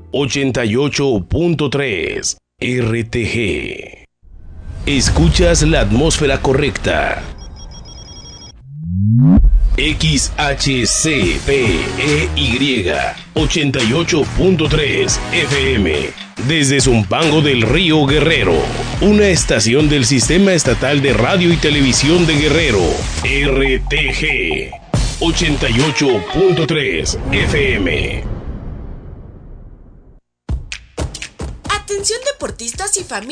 88.3 RTG. Escuchas la atmósfera correcta. XHCPEY 88.3 FM. Desde Zumpango del Río Guerrero. Una estación del Sistema Estatal de Radio y Televisión de Guerrero. RTG 88.3 FM. Atención deportistas y familias.